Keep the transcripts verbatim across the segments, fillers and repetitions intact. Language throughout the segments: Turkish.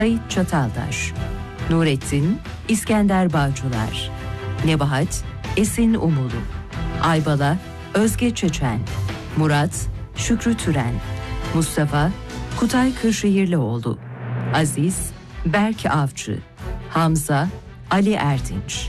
Sait Çataltaş, Nurettin İskender Bağcılar, Nebahat Esin Umulu, Aybala Özge Çeçen, Murat Şükrü Türen, Mustafa Kutay Kırşehirlioğlu, Aziz Berk Avcı, Hamza Ali Erdinç.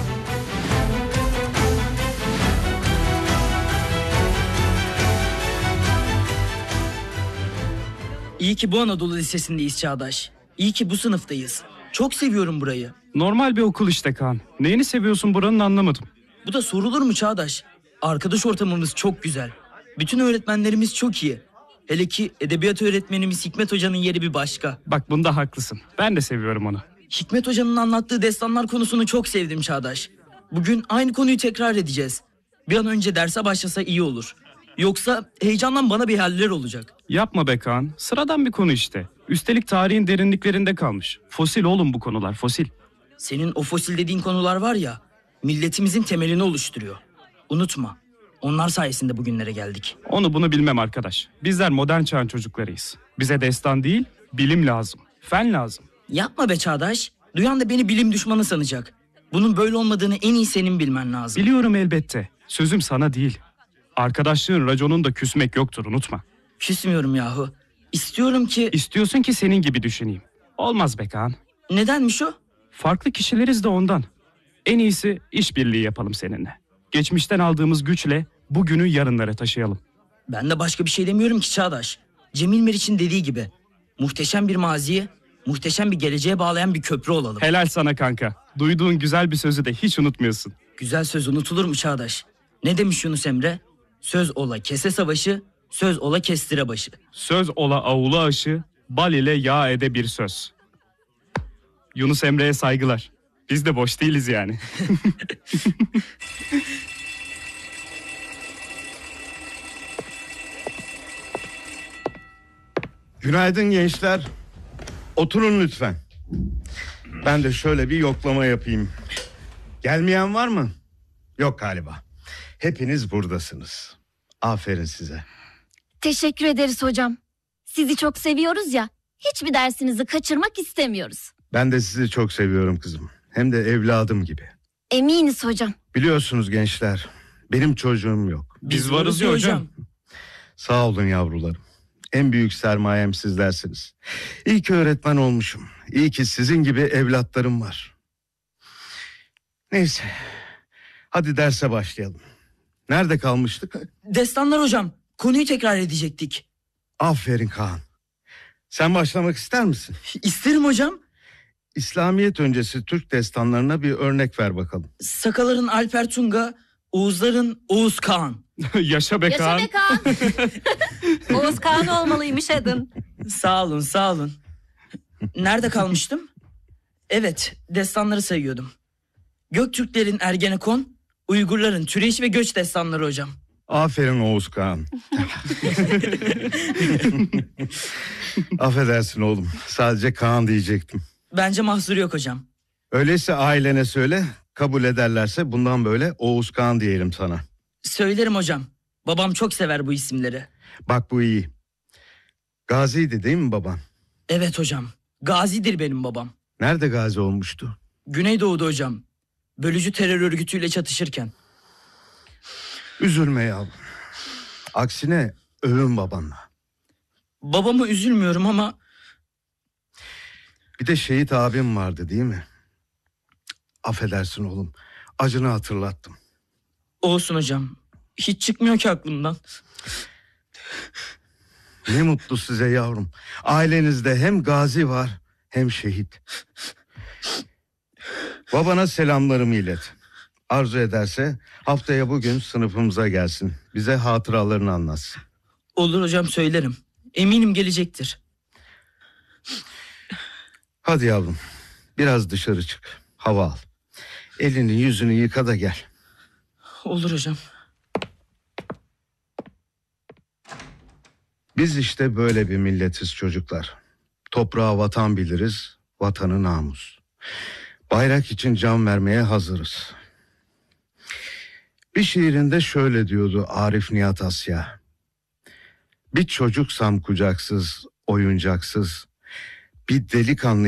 İyi ki bu Anadolu Lisesi'ndeyiz Çağdaş. İyi ki bu sınıftayız. Çok seviyorum burayı. Normal bir okul işte Kaan. Neyini seviyorsun buranın anlamadım. Bu da sorulur mu Çağdaş? Arkadaş ortamımız çok güzel. Bütün öğretmenlerimiz çok iyi. Hele ki edebiyat öğretmenimiz Hikmet Hoca'nın yeri bir başka. Bak bunda haklısın. Ben de seviyorum onu. Hikmet Hoca'nın anlattığı destanlar konusunu çok sevdim Çağdaş. Bugün aynı konuyu tekrar edeceğiz. Bir an önce derse başlasa iyi olur. Yoksa heyecandan bana bir haller olacak. Yapma be Kaan. Sıradan bir konu işte. Üstelik tarihin derinliklerinde kalmış. Fosil oğlum bu konular, fosil. Senin o fosil dediğin konular var ya, milletimizin temelini oluşturuyor. Unutma, onlar sayesinde bugünlere geldik. Onu bunu bilmem arkadaş. Bizler modern çağın çocuklarıyız. Bize destan değil, bilim lazım. Fen lazım. Yapma be Çağdaş. Duyan da beni bilim düşmanı sanacak. Bunun böyle olmadığını en iyi senin bilmen lazım. Biliyorum elbette. Sözüm sana değil. Arkadaşlığın raconunda küsmek yoktur, unutma. Küsmüyorum yahu. İstiyorum ki... İstiyorsun ki senin gibi düşüneyim. Olmaz be Kaan. Nedenmiş o? Farklı kişileriz de ondan. En iyisi işbirliği yapalım seninle. Geçmişten aldığımız güçle bugünü yarınlara taşıyalım. Ben de başka bir şey demiyorum ki Çağdaş. Cemil Meriç'in dediği gibi. Muhteşem bir maziye, muhteşem bir geleceğe bağlayan bir köprü olalım. Helal sana kanka. Duyduğun güzel bir sözü de hiç unutmuyorsun. Güzel söz unutulur mu Çağdaş? Ne demiş Yunus Emre? Söz ola kese savaşı, söz ola kestire başı. Söz ola avulu aşı, bal ile yağ ede bir söz. Yunus Emre'ye saygılar. Biz de boş değiliz yani. Günaydın gençler. Oturun lütfen. Ben de şöyle bir yoklama yapayım. Gelmeyen var mı? Yok galiba. Hepiniz buradasınız. Aferin size. Teşekkür ederiz hocam. Sizi çok seviyoruz ya. Hiçbir dersinizi kaçırmak istemiyoruz. Ben de sizi çok seviyorum kızım. Hem de evladım gibi. Eminiz hocam. Biliyorsunuz gençler, benim çocuğum yok. Biz varız ya hocam. Sağ olun yavrularım. En büyük sermayem sizlersiniz. İyi ki öğretmen olmuşum. İyi ki sizin gibi evlatlarım var. Neyse. Hadi derse başlayalım. Nerede kalmıştık? Destanlar hocam. Konuyu tekrar edecektik. Aferin Kaan. Sen başlamak ister misin? İsterim hocam. İslamiyet öncesi Türk destanlarına bir örnek ver bakalım. Sakaların Alper Tunga, Oğuzların Oğuz Kağan. Yaşa be Yaşa Kaan. be Kaan. Oğuz Kağan olmalıymış adın. Sağ olun, sağ olun. Nerede kalmıştım? Evet, destanları sayıyordum. Göktürklerin Ergenekon, Uygurların Türeş ve Göç destanları hocam. Aferin Oğuz Kağan. Affedersin oğlum. Sadece Kaan diyecektim. Bence mahsuru yok hocam. Öyleyse ailene söyle. Kabul ederlerse bundan böyle Oğuz Kağan diyelim sana. Söylerim hocam. Babam çok sever bu isimleri. Bak bu iyi. Gaziydi değil mi baban? Evet hocam. Gazidir benim babam. Nerede gazi olmuştu? Güneydoğu'da hocam. Bölücü terör örgütüyle çatışırken. Üzülme yavrum. Aksine övün babanla. Babama üzülmüyorum ama... Bir de şehit abim vardı değil mi? Affedersin oğlum. Acını hatırlattım. Olsun hocam. Hiç çıkmıyor ki aklımdan. Ne mutlu size yavrum. Ailenizde hem gazi var hem şehit. Babana selamlarımı ilet. Arzu ederse haftaya bugün sınıfımıza gelsin. Bize hatıralarını anlatsın. Olur hocam, söylerim. Eminim gelecektir. Hadi yavrum. Biraz dışarı çık. Hava al. Elini yüzünü yıka da gel. Olur hocam. Biz işte böyle bir milletiz çocuklar. Toprağa vatan biliriz, vatanı namus. Bayrak için can vermeye hazırız. Bir şiirinde şöyle diyordu Arif Nihat Asya. Bir çocuksam kucaksız, oyuncaksız, bir delikanlı